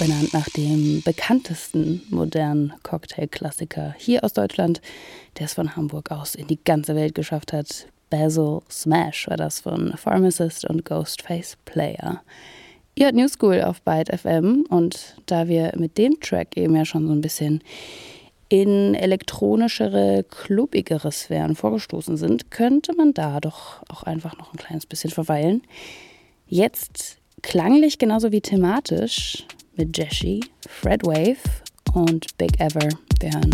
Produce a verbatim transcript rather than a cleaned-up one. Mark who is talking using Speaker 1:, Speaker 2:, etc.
Speaker 1: benannt nach dem bekanntesten modernen Cocktail-Klassiker hier aus Deutschland, der es von Hamburg aus in die ganze Welt geschafft hat. Basil Smash war das von Pharmacist und Ghostface Player. Ihr hört New School auf Byte F M und da wir mit dem Track eben ja schon so ein bisschen in elektronischere, clubbigere Sphären vorgestoßen sind, könnte man da doch auch einfach noch ein kleines bisschen verweilen. Jetzt klanglich genauso wie thematisch mit Jessie, Fred Wave und Big Ever. Wir hören